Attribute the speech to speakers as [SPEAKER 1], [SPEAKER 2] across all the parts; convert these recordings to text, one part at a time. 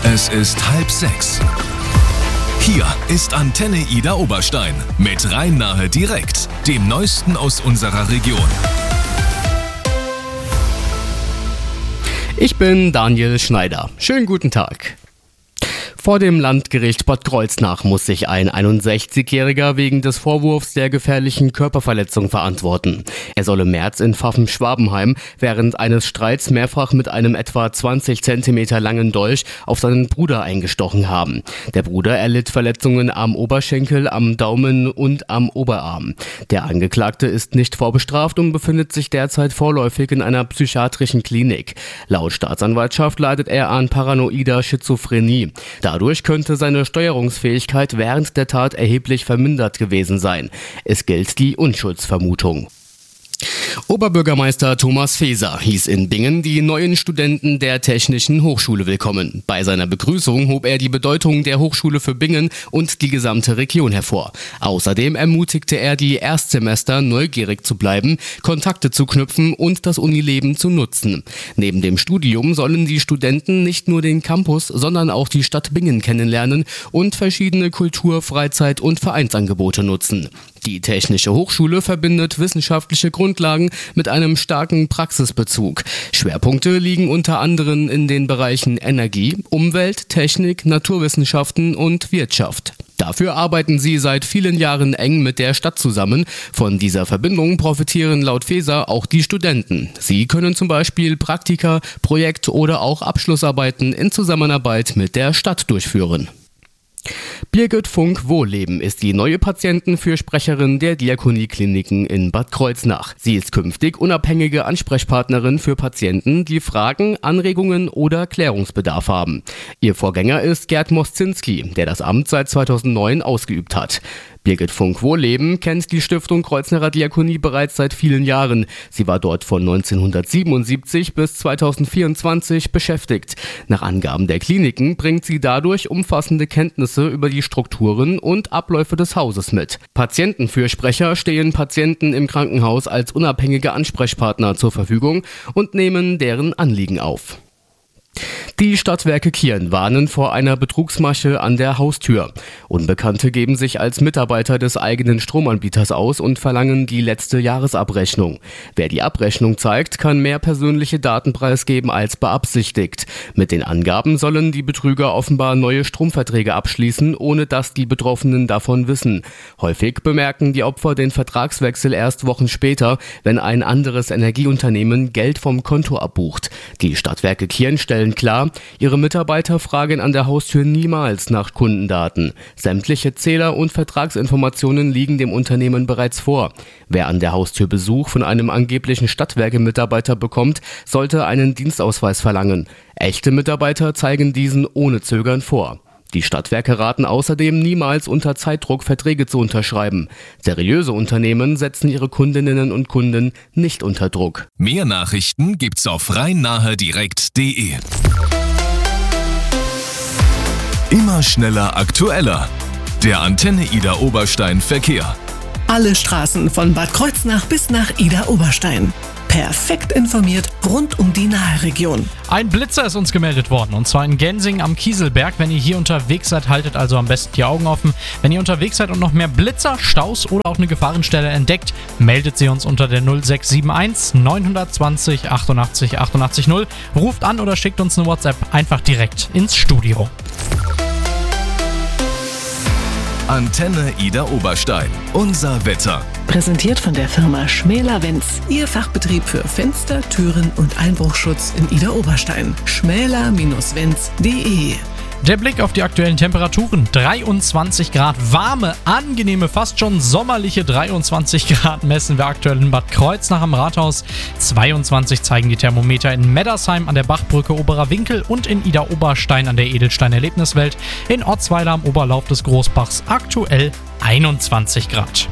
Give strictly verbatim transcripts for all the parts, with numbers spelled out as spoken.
[SPEAKER 1] Es ist halb sechs. Hier ist Antenne Ida Oberstein mit Rhein-Nahe direkt, dem Neuesten aus unserer Region.
[SPEAKER 2] Ich bin Daniel Schneider. Schönen guten Tag. Vor dem Landgericht Bad Kreuznach muss sich ein einundsechzigjähriger wegen des Vorwurfs der gefährlichen Körperverletzung verantworten. Er soll im März in Pfaffen-Schwabenheim während eines Streits mehrfach mit einem etwa zwanzig Zentimeter langen Dolch auf seinen Bruder eingestochen haben. Der Bruder erlitt Verletzungen am Oberschenkel, am Daumen und am Oberarm. Der Angeklagte ist nicht vorbestraft und befindet sich derzeit vorläufig in einer psychiatrischen Klinik. Laut Staatsanwaltschaft leidet er an paranoider Schizophrenie. Dadurch könnte seine Steuerungsfähigkeit während der Tat erheblich vermindert gewesen sein. Es gilt die Unschuldsvermutung. Oberbürgermeister Thomas Faeser hieß in Bingen die neuen Studenten der Technischen Hochschule willkommen. Bei seiner Begrüßung hob er die Bedeutung der Hochschule für Bingen und die gesamte Region hervor. Außerdem ermutigte er die Erstsemester, neugierig zu bleiben, Kontakte zu knüpfen und das Unileben zu nutzen. Neben dem Studium sollen die Studenten nicht nur den Campus, sondern auch die Stadt Bingen kennenlernen und verschiedene Kultur-, Freizeit- und Vereinsangebote nutzen. Die Technische Hochschule verbindet wissenschaftliche Grundlagen mit einem starken Praxisbezug. Schwerpunkte liegen unter anderem in den Bereichen Energie, Umwelt, Technik, Naturwissenschaften und Wirtschaft. Dafür arbeiten sie seit vielen Jahren eng mit der Stadt zusammen. Von dieser Verbindung profitieren laut Faeser auch die Studenten. Sie können zum Beispiel Praktika, Projekt- oder auch Abschlussarbeiten in Zusammenarbeit mit der Stadt durchführen. Birgit Funk-Wohleben ist die neue Patientenfürsprecherin der Diakoniekliniken in Bad Kreuznach. Sie ist künftig unabhängige Ansprechpartnerin für Patienten, die Fragen, Anregungen oder Klärungsbedarf haben. Ihr Vorgänger ist Gerd Moszinski, der das Amt seit zweitausendneun ausgeübt hat. Birgit Funk-Wohleben kennt die Stiftung Kreuznacher Diakonie bereits seit vielen Jahren. Sie war dort von neunzehnhundertsiebenundsiebzig bis zweitausendvierundzwanzig beschäftigt. Nach Angaben der Kliniken bringt sie dadurch umfassende Kenntnisse über die Strukturen und Abläufe des Hauses mit. Patientenfürsprecher stehen Patienten im Krankenhaus als unabhängige Ansprechpartner zur Verfügung und nehmen deren Anliegen auf. Die Stadtwerke Kirn warnen vor einer Betrugsmasche an der Haustür. Unbekannte geben sich als Mitarbeiter des eigenen Stromanbieters aus und verlangen die letzte Jahresabrechnung. Wer die Abrechnung zeigt, kann mehr persönliche Daten preisgeben als beabsichtigt. Mit den Angaben sollen die Betrüger offenbar neue Stromverträge abschließen, ohne dass die Betroffenen davon wissen. Häufig bemerken die Opfer den Vertragswechsel erst Wochen später, wenn ein anderes Energieunternehmen Geld vom Konto abbucht. Die Stadtwerke Kirn stellen klar, ihre Mitarbeiter fragen an der Haustür niemals nach Kundendaten. Sämtliche Zähler- und Vertragsinformationen liegen dem Unternehmen bereits vor. Wer an der Haustür Besuch von einem angeblichen Stadtwerke-Mitarbeiter bekommt, sollte einen Dienstausweis verlangen. Echte Mitarbeiter zeigen diesen ohne Zögern vor. Die Stadtwerke raten außerdem, niemals unter Zeitdruck Verträge zu unterschreiben. Seriöse Unternehmen setzen ihre Kundinnen und Kunden nicht unter Druck.
[SPEAKER 1] Mehr Nachrichten gibt's auf rhein-nahe direkt punkt de. Immer schneller, aktueller. Der Antenne Ida Oberstein Verkehr.
[SPEAKER 3] Alle Straßen von Bad Kreuznach bis nach Ida Oberstein. Perfekt informiert rund um die Nahe-Region.
[SPEAKER 4] Ein Blitzer ist uns gemeldet worden, und zwar in Gensing am Kieselberg. Wenn ihr hier unterwegs seid, haltet also am besten die Augen offen. Wenn ihr unterwegs seid und noch mehr Blitzer, Staus oder auch eine Gefahrenstelle entdeckt, meldet sie uns unter der null sechs sieben eins neun zwei null achtundachtzig achtundachtzig null. Ruft an oder schickt uns eine WhatsApp einfach direkt ins Studio.
[SPEAKER 1] Antenne Ida Oberstein. Unser Wetter.
[SPEAKER 3] Präsentiert von der Firma Schmäler-Wenz. Ihr Fachbetrieb für Fenster, Türen und Einbruchschutz in Ida Oberstein. schmäler Bindestrich wenz punkt de.
[SPEAKER 4] Der Blick auf die aktuellen Temperaturen. dreiundzwanzig Grad, warme, angenehme, fast schon sommerliche dreiundzwanzig Grad messen wir aktuell in Bad Kreuznach am Rathaus. zweiundzwanzig zeigen die Thermometer in Meddersheim an der Bachbrücke Oberer Winkel und in Ida Oberstein an der Edelstein Erlebniswelt. In Ortsweiler am Oberlauf des Großbachs aktuell einundzwanzig Grad.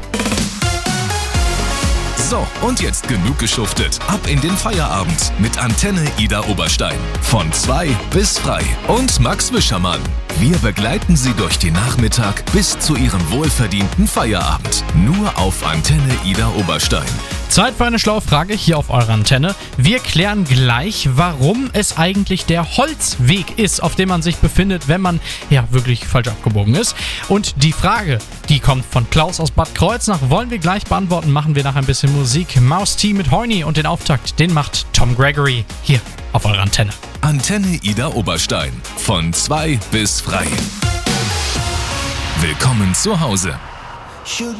[SPEAKER 1] So, und jetzt genug geschuftet. Ab in den Feierabend mit Antenne Ida Oberstein. Von zwei bis frei. Und Max Wischermann. Wir begleiten Sie durch den Nachmittag bis zu Ihrem wohlverdienten Feierabend. Nur auf Antenne Ida Oberstein.
[SPEAKER 4] Zeit für eine schlaue Frage hier auf eurer Antenne. Wir klären gleich, warum es eigentlich der Holzweg ist, auf dem man sich befindet, wenn man ja wirklich falsch abgebogen ist. Und die Frage, die kommt von Klaus aus Bad Kreuznach, wollen wir gleich beantworten. Machen wir nach ein bisschen Musik. Mouse T mit Horny und den Auftakt, den macht Tom Gregory hier auf eurer Antenne.
[SPEAKER 1] Antenne Ida Oberstein. Von zwei bis frei. Willkommen zu Hause.